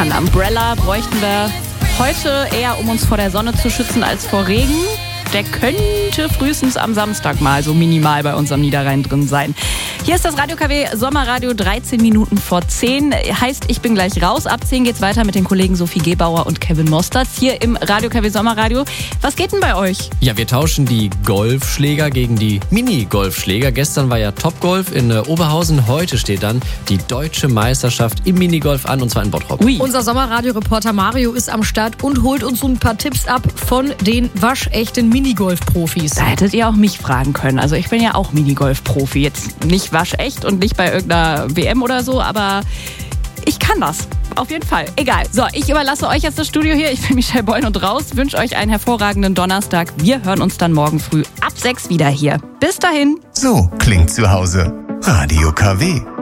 Ein Umbrella bräuchten wir heute eher, um uns vor der Sonne zu schützen, als vor Regen. Der könnte frühestens am Samstag mal so minimal bei uns am Niederrhein drin sein. Hier ist das Radio KW Sommerradio, 13 Minuten vor 10. Heißt, ich bin gleich raus. Ab 10 geht's weiter mit den Kollegen Sophie Gebauer und Kevin Mostert hier im Radio KW Sommerradio. Was geht denn bei euch? Ja, wir tauschen die Golfschläger gegen die Mini-Golfschläger. Gestern war ja Topgolf in Oberhausen. Heute steht dann die deutsche Meisterschaft im Minigolf an, und zwar in Bottrop. Ui. Unser Sommerradio-Reporter Mario ist am Start und holt uns so ein paar Tipps ab von den waschechten Minigolf-Profis. Da hättet ihr auch mich fragen können. Also ich bin ja auch Minigolf-Profi. Jetzt nicht waschecht und nicht bei irgendeiner WM oder so, aber ich kann das. Auf jeden Fall. Egal. So, ich überlasse euch jetzt das Studio hier. Ich bin Michelle Boll und raus. Wünsche euch einen hervorragenden Donnerstag. Wir hören uns dann morgen früh ab 6 wieder hier. Bis dahin. So klingt zu Hause. Radio KW.